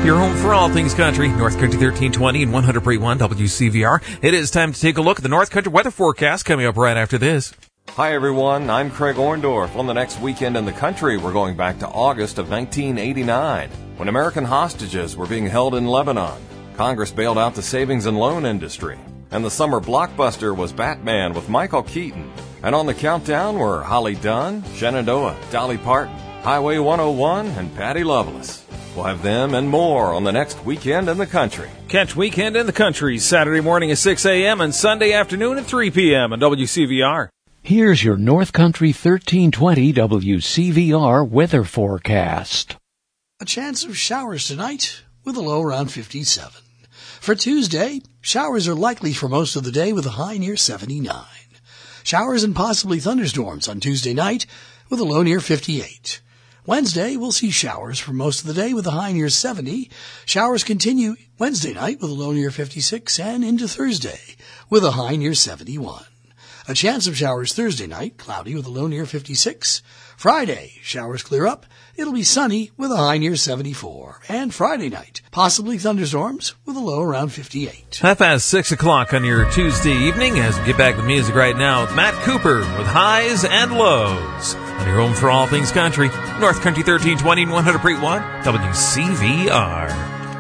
Your home for all things country, North Country 1320 and 100.1 WCVR. It is time to take a look at the North Country weather forecast coming up right after this. Hi everyone, I'm Craig Orndorff. On the next weekend in the country, we're going back to August of 1989, when American hostages were being held in Lebanon. Congress bailed out the savings and loan industry. And the summer blockbuster was Batman with Michael Keaton. And on the countdown were Holly Dunn, Shenandoah, Dolly Parton, Highway 101, and Patty Loveless. We'll have them and more on the next Weekend in the Country. Catch Weekend in the Country Saturday morning at 6 a.m. and Sunday afternoon at 3 p.m. on WCVR. Here's your North Country 1320 WCVR weather forecast. A chance of showers tonight with a low around 57. For Tuesday, showers are likely for most of the day with a high near 79. Showers and possibly thunderstorms on Tuesday night with a low near 58. Wednesday, we'll see showers for most of the day with a high near 70. Showers continue Wednesday night with a low near 56 and into Thursday with a high near 71. A chance of showers Thursday night, cloudy with a low near 56. Friday, showers clear up. It'll be sunny with a high near 74. And Friday night, possibly thunderstorms with a low around 58. 6:30 on your Tuesday evening as we get back to music right now with Matt Cooper with Highs and Lows. On your home for all things country, North Country 1320 and 100.1 WCVR.